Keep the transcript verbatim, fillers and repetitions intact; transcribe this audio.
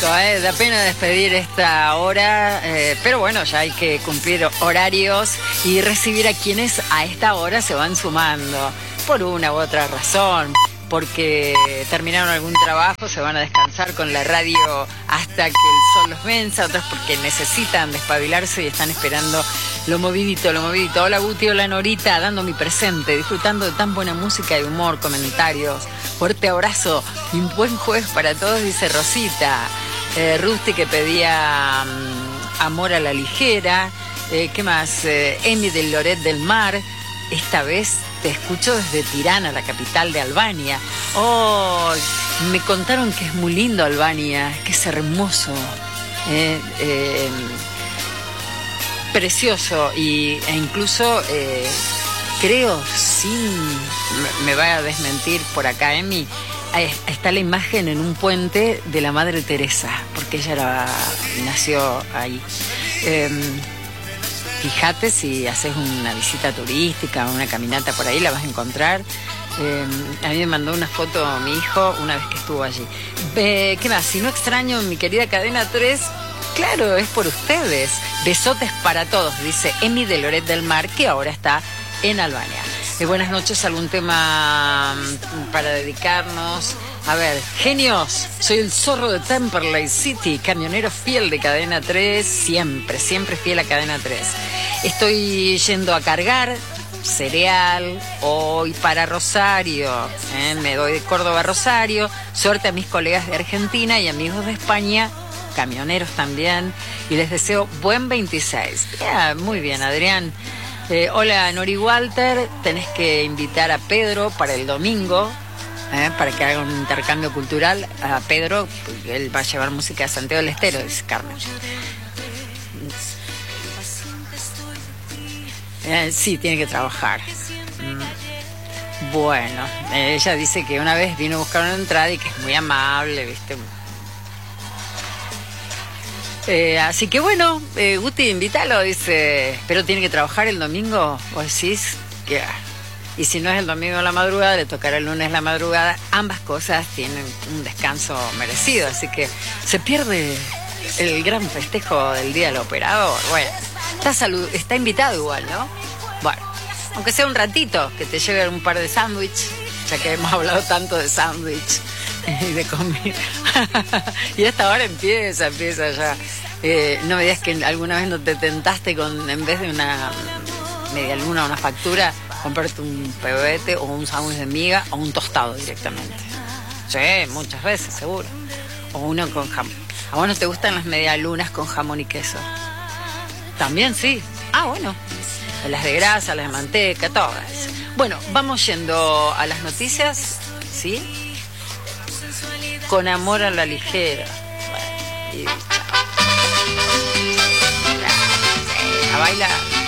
¿eh? Da pena despedir esta hora, eh, pero bueno, ya hay que cumplir horarios y recibir a quienes a esta hora se van sumando, por una u otra razón, porque terminaron algún trabajo, se van a descansar con la radio hasta que el sol los venza, otros porque necesitan despabilarse y están esperando lo movidito, lo movidito. Hola Guti, hola Norita, dando mi presente, disfrutando de tan buena música y humor, comentarios. Fuerte abrazo y un buen jueves para todos, dice Rosita. Eh, Rusty que pedía um, amor a la ligera. Eh, ¿Qué más? Eh, Emi del Loret del Mar. Esta vez te escucho desde Tirana, la capital de Albania. Oh, me contaron que es muy lindo Albania, que es hermoso. Eh, eh, precioso y, e incluso eh, creo, sin me va a desmentir por acá Emi, está la imagen en un puente de la Madre Teresa, porque ella era, nació ahí. Eh, fíjate si haces una visita turística, una caminata por ahí, la vas a encontrar. Eh, a mí me mandó una foto mi hijo una vez que estuvo allí. Eh, ¿Qué más? Si no extraño mi querida Cadena tres, claro, es por ustedes. Besotes para todos, dice Emi de Loret del Mar, que ahora está en Albania. Eh, buenas noches, algún tema para dedicarnos. A ver, genios, soy el zorro de Temperley City, camionero fiel de Cadena tres, siempre, siempre fiel a Cadena tres. Estoy yendo a cargar cereal hoy para Rosario, ¿eh? Me doy de Córdoba a Rosario. Suerte a mis colegas de Argentina y amigos de España, camioneros también, y les deseo buen veintiséis. Yeah, muy bien, Adrián. Eh, hola, Nori Walter, tenés que invitar a Pedro para el domingo, eh, para que haga un intercambio cultural a Pedro, porque él va a llevar música de Santiago del Estero, dice Carmen. Eh, sí, tiene que trabajar. Mm. Bueno, eh, ella dice que una vez vino a buscar una entrada y que es muy amable, ¿viste? Eh, así que bueno, eh, Guti, invítalo, dice, pero tiene que trabajar el domingo, o decís que... Y si no es el domingo a la madrugada, le tocará el lunes a la madrugada. Ambas cosas tienen un descanso merecido, así que se pierde el gran festejo del Día del Operador. Bueno, está, salud, está invitado igual, ¿no? Bueno, aunque sea un ratito, que te lleve un par de sándwiches, ya que hemos hablado tanto de sándwich y de comida. Y hasta ahora empieza, empieza ya. Eh, no me digas que alguna vez no te tentaste con, en vez de una media luna o una factura, comprarte un pebete o un sándwich de miga o un tostado directamente. Sí, muchas veces, seguro. O uno con jamón. ¿A vos no te gustan las medialunas con jamón y queso? También sí. Ah, bueno. Las de grasa, las de manteca, todas. Bueno, vamos yendo a las noticias, ¿sí? Con amor a la ligera. Bueno, y... a bailar.